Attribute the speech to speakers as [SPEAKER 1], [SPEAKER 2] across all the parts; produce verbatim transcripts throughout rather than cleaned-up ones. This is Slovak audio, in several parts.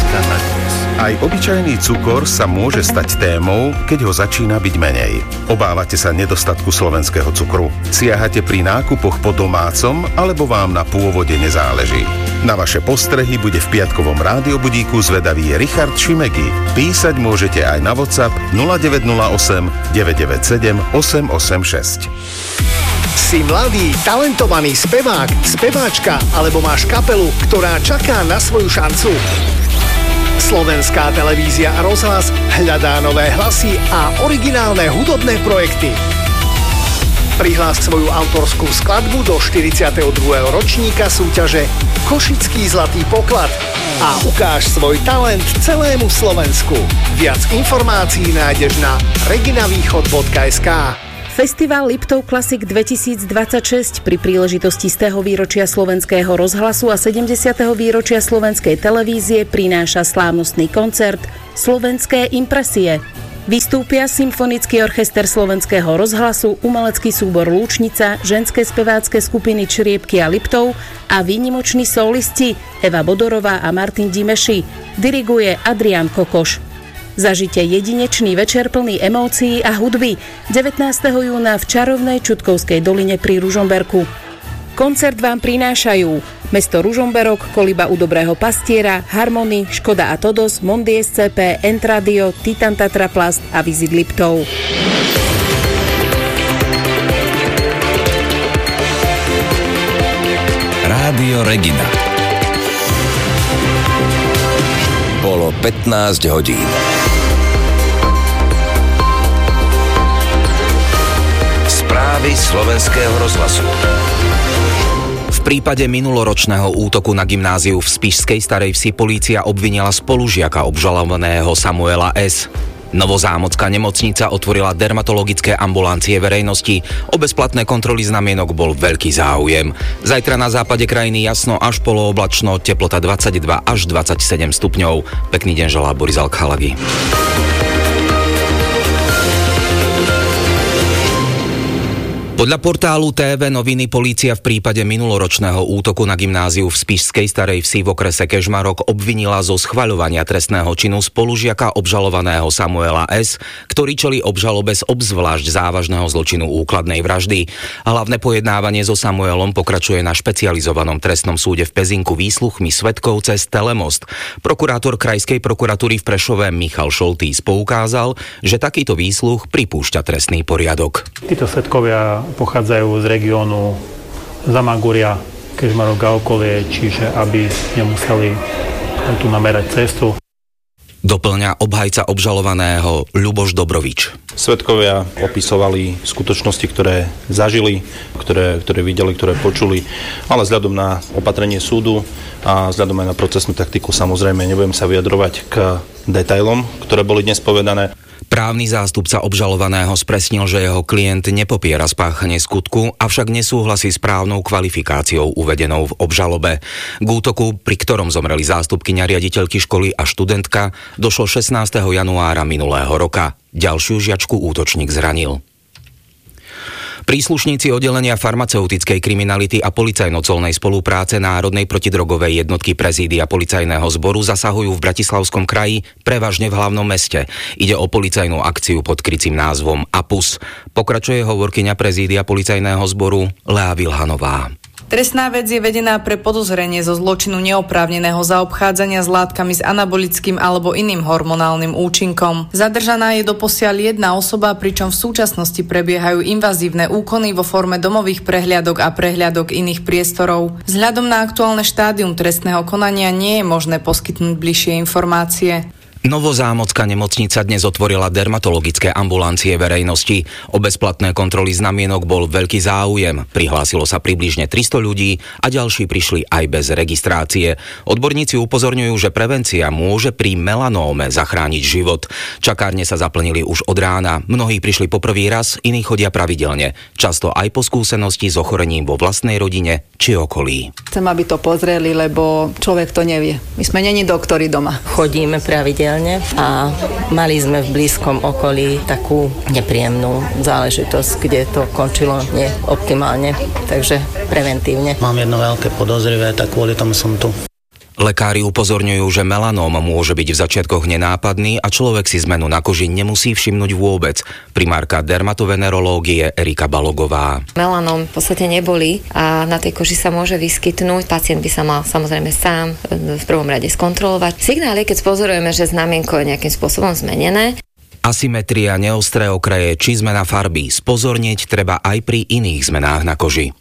[SPEAKER 1] Slovenska na dnes.
[SPEAKER 2] Aj obyčajný cukor sa môže stať témou, keď ho začína byť menej. Obávate sa nedostatku slovenského cukru? Siahate pri nákupoch po domácom, alebo vám na pôvode nezáleží? Na vaše postrehy bude v piatkovom rádiobudíku zvedavý Richard Šimegi. Písať môžete aj na WhatsApp nula deväť nula osem deväť deväť sedem osem osem šesť.
[SPEAKER 3] Si mladý, talentovaný spevák, speváčka alebo máš kapelu, ktorá čaká na svoju šancu? Slovenská televízia a rozhlas hľadá nové hlasy a originálne hudobné projekty. Prihlás svoju autorskú skladbu do štyridsiateho druhého ročníka súťaže Košický zlatý poklad a ukáž svoj talent celému Slovensku. Viac informácií nájdeš na reginavýchod bodka es ká.
[SPEAKER 4] Festival Liptov Classic dvetisícdvadsaťšesť pri príležitosti stého výročia slovenského rozhlasu a sedemdesiateho výročia slovenskej televízie prináša slávnostný koncert Slovenské impresie. Vystúpia Symfonický orchester slovenského rozhlasu, umelecký súbor Lúčnica, ženské spevácké skupiny Čriepky a Liptov a výnimoční solisti Eva Bodorová a Martin Dimeši. Diriguje Adrián Kokoš. Zažite jedinečný večer plný emócií a hudby devätnásteho júna v čarovnej Čutkovskej doline pri Ružomberku. Koncert vám prinášajú mesto Ružomberok, Koliba u Dobrého pastiera, Harmony, Škoda a Todos, Mondi es cé pé, Entradio, Titan Tatra Plast a Vizit Liptov.
[SPEAKER 5] Rádio Regina. Bolo pätnásť hodín. Správy slovenského rozhlasu.
[SPEAKER 6] V prípade minuloročného útoku na gymnáziu v Spišskej Starej Vsi polícia obvinila spolužiaka obžalovaného Samuela S. Novozámocká nemocnica otvorila dermatologické ambulancie verejnosti. O bezplatné kontroly znamienok bol veľký záujem. Zajtra na západe krajiny jasno až polooblačno, teplota dvadsaťdva až dvadsaťsedem stupňov. Pekný deň želá Boris Alkhalagi. Podľa portálu té vé Noviny polícia v prípade minuloročného útoku na gymnáziu v Spišskej Starej Vsi v okrese Kežmarok obvinila zo schvaľovania trestného činu spolužiaka obžalovaného Samuela S., ktorý čelí obžalobe z obzvlášť závažného zločinu úkladnej vraždy. Hlavné pojednávanie so Samuelom pokračuje na špecializovanom trestnom súde v Pezinku výsluchmi svedkov cez telemost. Prokurátor Krajskej prokuratúry v Prešove Michal Šoltýs poukázal, že takýto výsluch pripúšťa trestný poriadok.
[SPEAKER 7] Títo svedkovia pochádzajú z regiónu Zamagúria, Kežmarok a okolie, čiže aby nemuseli tu namerať cestu.
[SPEAKER 6] Doplňa obhajca obžalovaného Ľuboš Dobrovič.
[SPEAKER 8] Svedkovia opisovali skutočnosti, ktoré zažili, ktoré, ktoré videli, ktoré počuli, ale vzhľadom na opatrenie súdu a vzhľadom aj na procesnú taktiku samozrejme nebudem sa vyjadrovať k detailom, ktoré boli dnes povedané.
[SPEAKER 6] Právny zástupca obžalovaného spresnil, že jeho klient nepopiera spáchanie skutku, avšak nesúhlasí s právnou kvalifikáciou uvedenou v obžalobe. K útoku, pri ktorom zomreli zástupkyňa riaditeľky školy a študentka, došlo šestnásteho januára minulého roka. Ďalšiu žiačku útočník zranil. Príslušníci oddelenia farmaceutickej kriminality a policajno-colnej spolupráce Národnej protidrogovej jednotky prezídia policajného zboru zasahujú v Bratislavskom kraji, prevažne v hlavnom meste. Ide o policajnú akciu pod krycím názvom APUS. Pokračuje hovorkyňa prezídia policajného zboru Lea Vilhanová.
[SPEAKER 9] Trestná vec je vedená pre podozrenie zo zločinu neoprávneného zaobchádzania s látkami s anabolickým alebo iným hormonálnym účinkom. Zadržaná je doposiaľ jedna osoba, pričom v súčasnosti prebiehajú invazívne úkony vo forme domových prehliadok a prehliadok iných priestorov. Vzhľadom na aktuálne štádium trestného konania nie je možné poskytnúť bližšie informácie.
[SPEAKER 6] Novozámocká nemocnica dnes otvorila dermatologické ambulancie verejnosti. O bezplatné kontroly znamienok bol veľký záujem. Prihlásilo sa približne tristo ľudí a ďalší prišli aj bez registrácie. Odborníci upozorňujú, že prevencia môže pri melanóme zachrániť život. Čakárne sa zaplnili už od rána. Mnohí prišli po prvý raz, iní chodia pravidelne. Často aj po skúsenosti s ochorením vo vlastnej rodine či okolí.
[SPEAKER 10] Chcem, aby to pozreli, lebo človek to nevie. My sme není doktori doma.
[SPEAKER 11] Chodíme pravidelne a mali sme v blízkom okolí takú nepríjemnú záležitosť, kde to končilo neoptimálne, takže preventívne.
[SPEAKER 12] Mám jedno veľké podozrivé, tak kvôli tomu som tu.
[SPEAKER 6] Lekári upozorňujú, že melanóm môže byť v začiatkoch nenápadný a človek si zmenu na koži nemusí všimnúť vôbec. Primárka dermatovenerológie Erika Balogová.
[SPEAKER 1] Melanóm v podstate nebolí a na tej koži sa môže vyskytnúť. Pacient by sa mal samozrejme sám v prvom rade skontrolovať. Signál je, keď spozorujeme, že znamienko je nejakým spôsobom zmenené.
[SPEAKER 6] Asymetria, neostré okraje či zmena farby. Spozornieť treba aj pri iných zmenách na koži.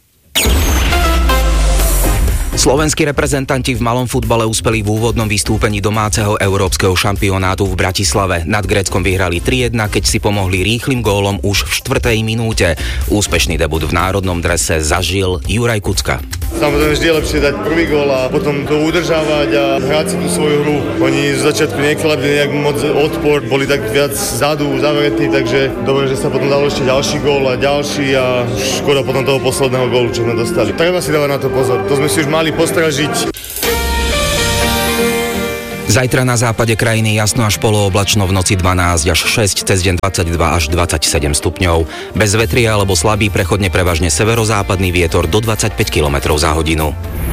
[SPEAKER 6] Slovenskí reprezentanti v malom futbale uspeli v úvodnom vystúpení domáceho európskeho šampionátu v Bratislave. Nad Gréckom vyhrali tri jedna, keď si pomohli rýchlym gólom už v štvrtej minúte. Úspešný debut v národnom drese zažil Juraj Kucka.
[SPEAKER 12] Samozrejme vždy je lepšie dať prvý gól a potom to udržávať a hrať si tú svoju hru. Oni z začiatku nekladli nejak moc odpor, boli tak viac vzadu, zavretí, takže dobre, že sa potom dalo ešte ďalší gól a ďalší a škoda potom toho posledného gólu, čo sme dostali. Treba si dávať na to pozor, to sme si už mali postražiť.
[SPEAKER 6] Zajtra na západe krajiny jasno až polooblačno, v noci dvanásť až šesť, cez deň dvadsaťdva až dvadsaťsedem stupňov. Bez vetria alebo slabý prechodne prevažne severozápadný vietor do dvadsaťpäť kilometrov za hodinu.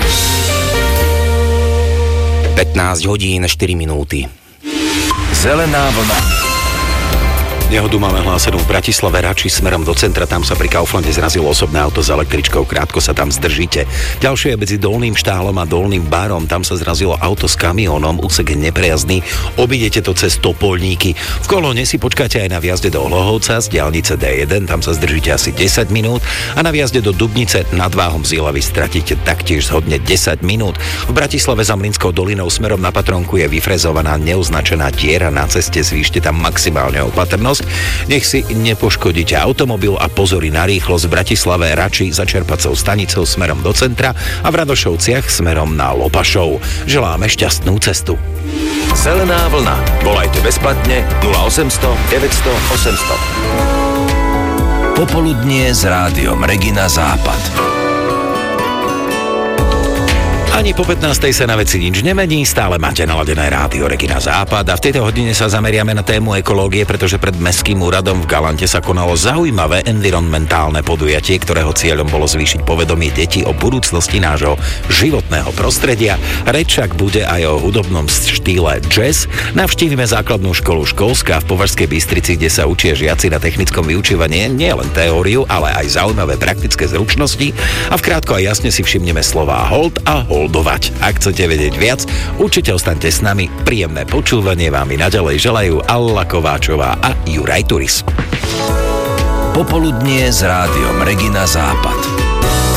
[SPEAKER 6] pätnásť hodín štyri minúty.
[SPEAKER 5] Zelená vlna.
[SPEAKER 13] Nehodu máme hlásenú v Bratislave, Rači smerom do centra, tam sa pri Kauflande zrazilo osobné auto s električkou, krátko sa tam zdržíte. Ďalšie je medzi Dolným Štálom a Dolným Barom, tam sa zrazilo auto s kamiónom, úsek neprejazdný, obidete to cez Topolníky. V Kolóne si počkáte aj na vjazde do Hlohovca z diaľnice dé jeden, tam sa zdržíte asi desať minút a na vjazde do Dubnice nad Váhom z Ilavy stratíte taktiež zhodne desať minút. V Bratislave za Mlynskou dolinou smerom na Patronku je vyfrezovaná neoznačená diera na ceste, zvýšte tam maximálne opatrnosť. Nech si nepoškodíte automobil a pozory na rýchlosť v Bratislave Rači za Čerpacou stanicou smerom do centra a v Radošovciach smerom na Lopašov. Želáme šťastnú cestu.
[SPEAKER 5] Zelená vlna. Volajte bezplatne nula osemsto deväťsto osemsto. Popoludnie s rádiom Regina Západ.
[SPEAKER 13] Ani po pätnástej sa na veci nič nemení, stále máte naladené rádio Regina Západ a v tejto hodine sa zameriame na tému ekológie, pretože pred Mestským úradom v Galante sa konalo zaujímavé environmentálne podujatie, ktorého cieľom bolo zvýšiť povedomie detí o budúcnosti nášho životného prostredia. Reč však bude aj o hudobnom štýle jazz. Navštívime základnú školu Školská v Považskej Bystrici, kde sa učia žiaci na technickom vyučívaní nielen teóriu, ale aj zaujímavé praktické zručnosti a vkrátko aj jasne si všimneme slová hold a hold. Ak chcete vedieť viac, určite ostaňte s nami. Príjemné počúvanie vám i naďalej želajú Alla Kováčová a Juraj Turis.
[SPEAKER 5] Popoludnie s rádiom Regina Západ.